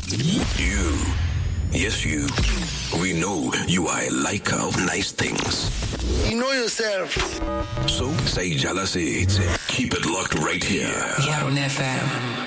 You. Yes, you. We know you are a liker of nice things. You know yourself. So, say jealousy. Keep it locked right here. Yaron FM.